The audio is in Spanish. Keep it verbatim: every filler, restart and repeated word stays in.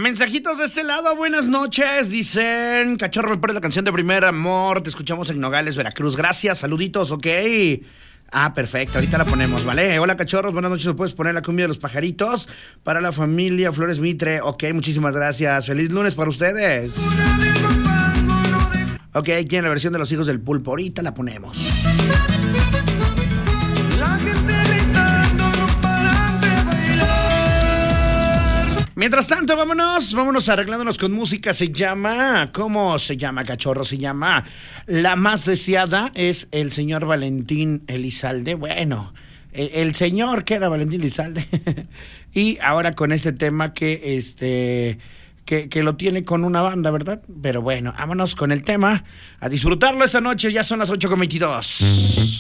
Mensajitos de este lado, buenas noches. Dicen, Cachorro, me pone la canción de Primer Amor. Te escuchamos en Nogales, Veracruz. Gracias, saluditos, ok. Ah, perfecto, ahorita la ponemos, ¿vale? Hola, Cachorros, buenas noches. ¿Me puedes poner la cumbia de los pajaritos? Para la familia Flores Mitre. Ok, muchísimas gracias. Feliz lunes para ustedes. Ok, ¿quieren la versión de Los Hijos del Pulpo? Ahorita la ponemos. Mientras tanto, vámonos, vámonos arreglándonos con música. Se llama, ¿cómo se llama, Cachorro? Se llama La Más Deseada, es el señor Valentín Elizalde. Bueno, el, el señor que era Valentín Elizalde. Y ahora con este tema que, este, que, que lo tiene con una banda, ¿verdad? Pero bueno, vámonos con el tema, a disfrutarlo esta noche, ya son las ocho con veintidós.